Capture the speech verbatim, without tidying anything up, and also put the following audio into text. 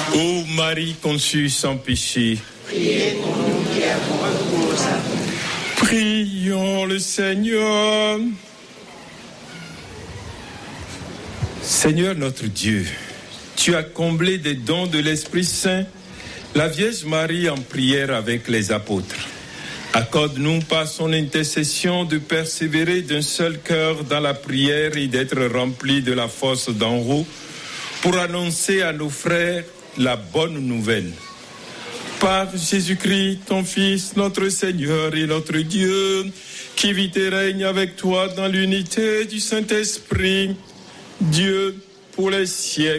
Ô Marie conçue sans péché, priez pour nous qui avons recours à vous. Prions le Seigneur. Seigneur notre Dieu, tu as comblé des dons de l'Esprit Saint la Vierge Marie en prière avec les apôtres. Accorde-nous par son intercession de persévérer d'un seul cœur dans la prière et d'être remplis de la force d'en haut pour annoncer à nos frères la bonne nouvelle. Par Jésus-Christ, ton Fils, notre Seigneur et notre Dieu, qui vit et règne avec toi dans l'unité du Saint-Esprit, Dieu pour les siècles.